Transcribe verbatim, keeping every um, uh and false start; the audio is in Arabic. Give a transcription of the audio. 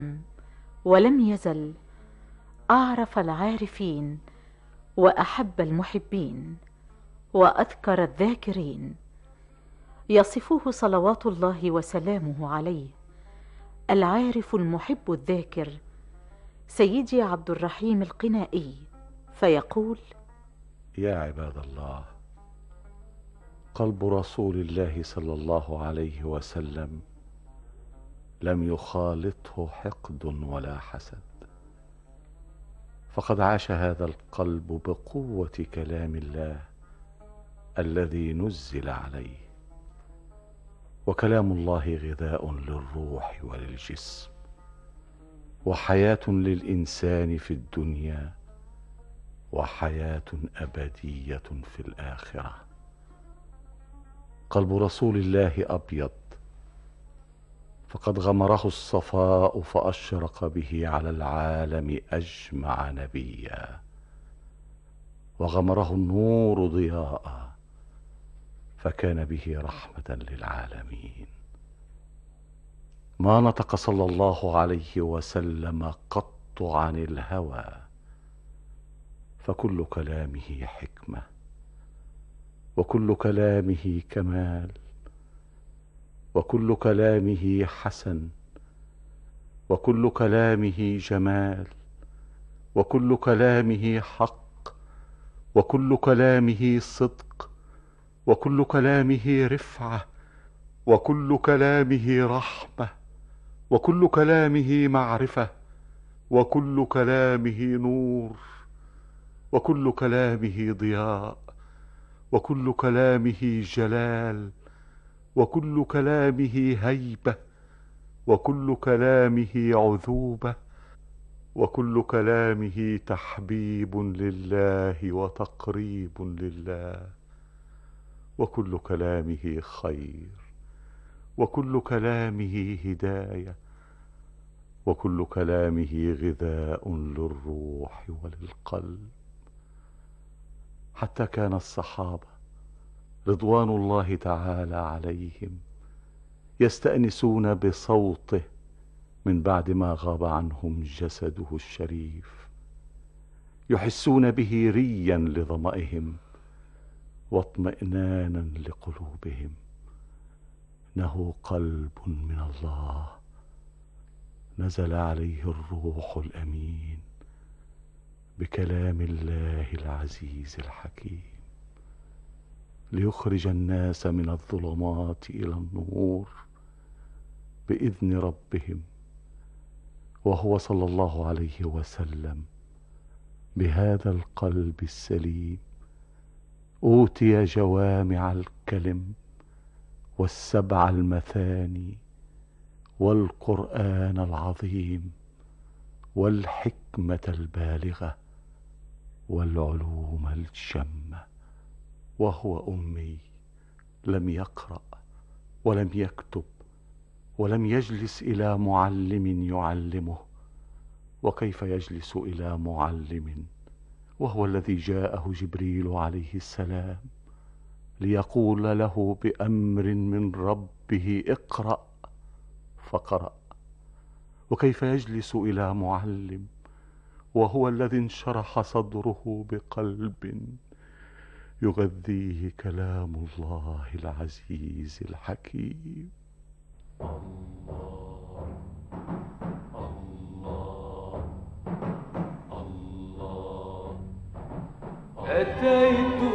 ولم يزل أعرف العارفين وأحب المحبين وأذكر الذاكرين. يصفه صلوات الله وسلامه عليه العارف المحب الذاكر سيدي عبد الرحيم القنائي، فيقول: يا عباد الله، قلب رسول الله صلى الله عليه وسلم لم يخالطه حقد ولا حسد، فقد عاش هذا القلب بقوة كلام الله الذي نزل عليه، وكلام الله غذاء للروح وللجسم وحياة للإنسان في الدنيا وحياة أبدية في الآخرة. قلب رسول الله أبيض، فقد غمره الصفاء فأشرق به على العالم أجمع نبيا، وغمره النور ضياء فكان به رحمة للعالمين. ما نطق صلى الله عليه وسلم قط عن الهوى، فكل كلامه حكمة وكل كلامه كمال وكل كلامه حسن وكل كلامه جمال وكل كلامه حق وكل كلامه صدق وكل كلامه رفعة وكل كلامه رحمة وكل كلامه معرفة وكل كلامه نور وكل كلامه ضياء وكل كلامه جلال وكل كلامه هيبة وكل كلامه عذوبة وكل كلامه تحبيب لله وتقريب لله وكل كلامه خير وكل كلامه هداية وكل كلامه غذاء للروح وللقلب. حتى كان الصحابة رضوان الله تعالى عليهم يستأنسون بصوته من بعد ما غاب عنهم جسده الشريف، يحسون به ريا لظمئهم واطمئنانا لقلوبهم. إنه قلب من الله نزل عليه الروح الأمين بكلام الله العزيز الحكيم ليخرج الناس من الظلمات إلى النور بإذن ربهم. وهو صلى الله عليه وسلم بهذا القلب السليم أوتي جوامع الكلم والسبع المثاني والقرآن العظيم والحكمة البالغة والعلوم الجمة، وهو أمي لم يقرأ ولم يكتب ولم يجلس إلى معلم يعلمه. وكيف يجلس إلى معلم وهو الذي جاءه جبريل عليه السلام ليقول له بأمر من ربه اقرأ فقرأ؟ وكيف يجلس إلى معلم وهو الذي انشرح صدره بقلب يغذيه كلام الله العزيز الحكيم؟ الله الله الله. أتيت